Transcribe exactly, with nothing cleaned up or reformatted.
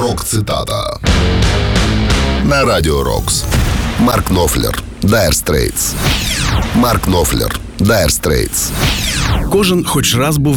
Рок-цитата на Радіо Рокс. Марк Knopfler, Dire Straits. Марк Knopfler, Dire Straits. Кожен хоч раз був